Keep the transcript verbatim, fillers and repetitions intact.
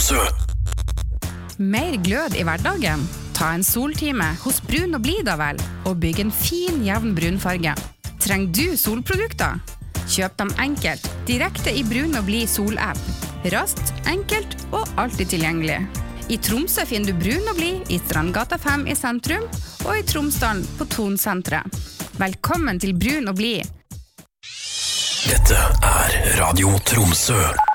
Tromsø. Mer glød i hverdagen? Ta en soltime hos Brun og Blid da vel, og bygg en fin, jevn brunfarge. Trenger du solprodukter? Kjøp dem enkelt, direkte i Brun og Blid sol-app. Raskt, enkelt og alltid tilgjengelig. I Tromsø finner du Brun og Blid i Strandgata fem i sentrum, og i Tromsdalen på Tonsentret. Velkommen til Brun og Blid. Dette er Radio Tromsø.